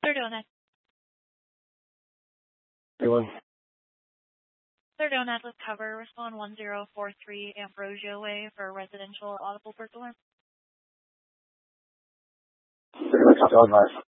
Sir Donut. Everyone. Sir Donut with cover. Respond 1043 Ambrosio Way for residential audible burglar. Still advice.